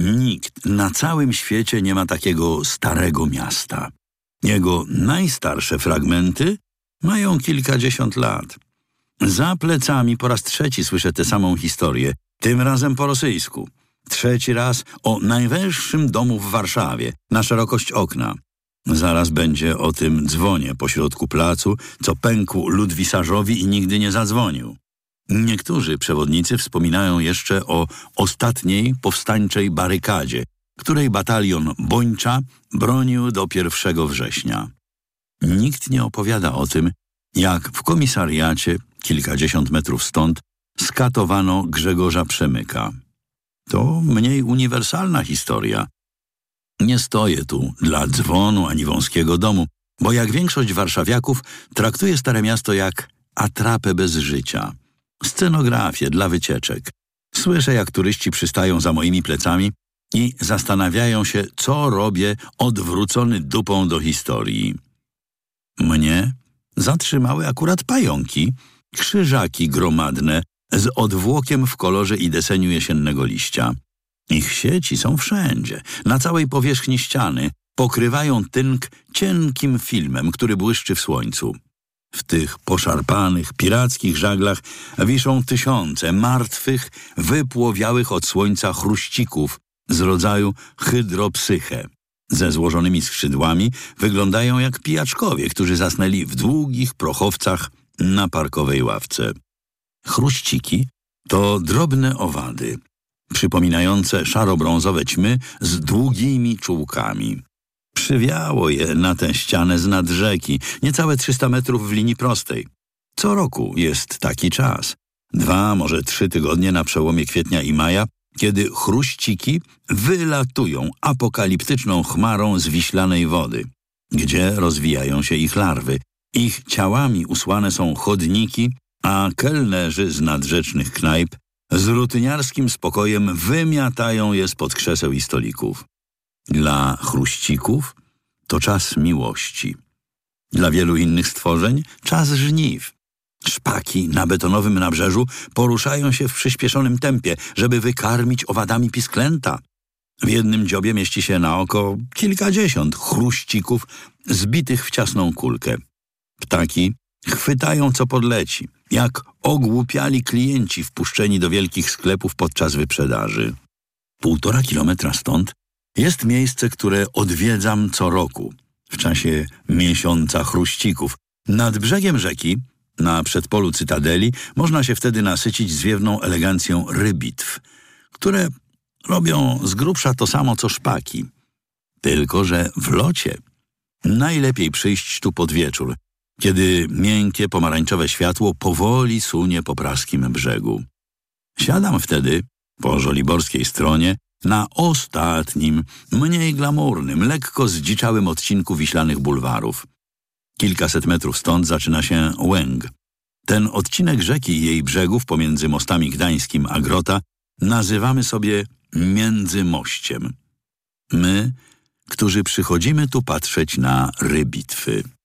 Nikt na całym świecie nie ma takiego starego miasta. Jego najstarsze fragmenty mają kilkadziesiąt lat. Za plecami po raz trzeci słyszę tę samą historię, tym razem po rosyjsku. Trzeci raz o najwęższym domu w Warszawie, na szerokość okna. Zaraz będzie o tym dzwonie pośrodku placu, co pękł Ludwisarzowi i nigdy nie zadzwonił. Niektórzy przewodnicy wspominają jeszcze o ostatniej powstańczej barykadzie, której batalion Bończa bronił do 1 września. Nikt nie opowiada o tym, jak w komisariacie, kilkadziesiąt metrów stąd, skatowano Grzegorza Przemyka. To mniej uniwersalna historia. Nie stoję tu dla dzwonu ani wąskiego domu, bo jak większość warszawiaków traktuję Stare Miasto jak atrapę bez życia. Scenografię dla wycieczek. Słyszę, jak turyści przystają za moimi plecami i zastanawiają się, co robię odwrócony dupą do historii. Mnie zatrzymały akurat pająki, krzyżaki gromadne z odwłokiem w kolorze i deseniu jesiennego liścia. Ich sieci są wszędzie, na całej powierzchni ściany, pokrywają tynk cienkim filmem, który błyszczy w słońcu. W tych poszarpanych, pirackich żaglach wiszą tysiące martwych, wypłowiałych od słońca chruścików z rodzaju hydropsyche. Ze złożonymi skrzydłami wyglądają jak pijaczkowie, którzy zasnęli w długich prochowcach na parkowej ławce. Chruściki to drobne owady, przypominające szaro-brązowe ćmy z długimi czułkami. Przywiało je na tę ścianę z nad rzeki, niecałe 300 metrów w linii prostej. Co roku jest taki czas. 2, może 3 tygodnie na przełomie kwietnia i maja, kiedy chruściki wylatują apokaliptyczną chmarą z wiślanej wody, gdzie rozwijają się ich larwy. Ich ciałami usłane są chodniki, a kelnerzy z nadrzecznych knajp z rutyniarskim spokojem wymiatają je spod krzeseł i stolików. Dla chruścików to czas miłości. Dla wielu innych stworzeń czas żniw. Szpaki na betonowym nabrzeżu poruszają się w przyspieszonym tempie, żeby wykarmić owadami pisklęta. W jednym dziobie mieści się na oko kilkadziesiąt chruścików zbitych w ciasną kulkę. Ptaki chwytają co podleci, jak ogłupiali klienci wpuszczeni do wielkich sklepów podczas wyprzedaży. 1,5 kilometra stąd jest miejsce, które odwiedzam co roku, w czasie miesiąca chruścików. Nad brzegiem rzeki, na przedpolu Cytadeli, można się wtedy nasycić zwiewną elegancją rybitw, które robią z grubsza to samo co szpaki. Tylko że w locie najlepiej przyjść tu pod wieczór, kiedy miękkie pomarańczowe światło powoli sunie po praskim brzegu. Siadam wtedy, po żoliborskiej stronie, na ostatnim, mniej glamurnym, lekko zdziczałym odcinku wiślanych bulwarów. Kilkaset metrów stąd zaczyna się Łęg. Ten odcinek rzeki i jej brzegów pomiędzy mostami gdańskim a Grota nazywamy sobie Międzymościem. My, którzy przychodzimy tu patrzeć na rybitwy.